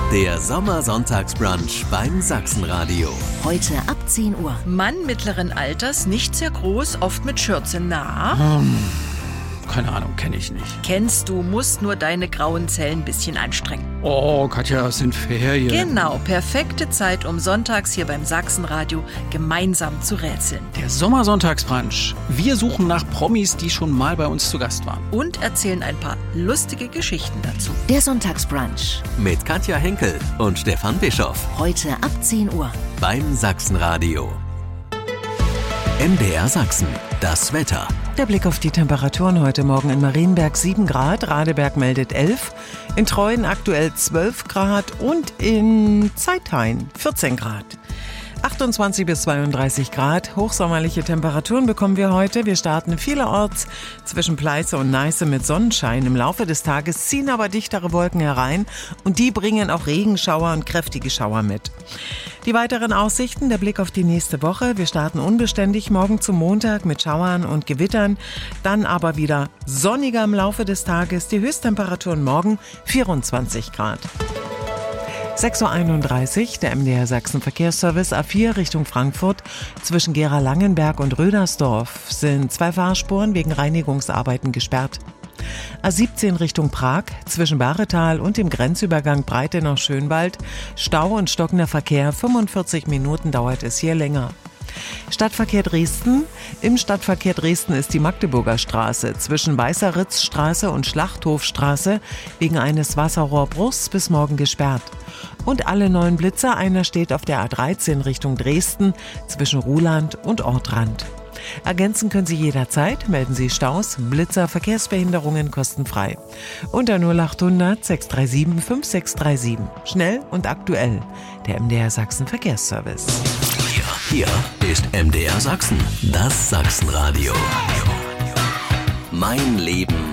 Der Sommersonntagsbrunch beim Sachsenradio. Heute ab 10 Uhr. Mann mittleren Alters, nicht sehr groß, oft mit Schürze. Na? Keine Ahnung, kenne ich nicht. Kennst du, musst nur deine grauen Zellen ein bisschen anstrengen. Oh, Katja, es sind Ferien. Genau, perfekte Zeit, um sonntags hier beim Sachsenradio gemeinsam zu rätseln. Der Sommersonntagsbrunch. Wir suchen nach Promis, die schon mal bei uns zu Gast waren. Und erzählen ein paar lustige Geschichten dazu. Der Sonntagsbrunch. Mit Katja Henkel und Stefan Bischoff. Heute ab 10 Uhr. Beim Sachsenradio. MDR Sachsen. Das Wetter. Der Blick auf die Temperaturen heute Morgen in Marienberg 7 Grad, Radeberg meldet 11, in Treuen aktuell 12 Grad und in Zeithain 14 Grad. 28 bis 32 Grad, hochsommerliche Temperaturen bekommen wir heute. Wir starten vielerorts zwischen Pleiße und Neiße mit Sonnenschein. Im Laufe des Tages ziehen aber dichtere Wolken herein und die bringen auch Regenschauer und kräftige Schauer mit. Die weiteren Aussichten, der Blick auf die nächste Woche. Wir starten unbeständig morgen zum Montag mit Schauern und Gewittern, dann aber wieder sonniger im Laufe des Tages. Die Höchsttemperaturen morgen 24 Grad. 6.31 Uhr, der MDR Sachsen Verkehrsservice A4 Richtung Frankfurt. Zwischen Gera-Langenberg und Rödersdorf sind 2 Fahrspuren wegen Reinigungsarbeiten gesperrt. A17 Richtung Prag, zwischen Bahretal und dem Grenzübergang Breitenau-Schönwald. Stau und stockender Verkehr, 45 Minuten dauert es hier länger. Stadtverkehr Dresden. Im Stadtverkehr Dresden ist die Magdeburger Straße zwischen Weißeritzstraße und Schlachthofstraße wegen eines Wasserrohrbruchs bis morgen gesperrt. Und alle 9 Blitzer, einer steht auf der A13 Richtung Dresden zwischen Ruhland und Ortrand. Ergänzen können Sie jederzeit, melden Sie Staus, Blitzer, Verkehrsbehinderungen kostenfrei. Unter 0800 637 5637. Schnell und aktuell. Der MDR Sachsen Verkehrsservice. Hier ist MDR Sachsen. Das Sachsenradio. Mein Leben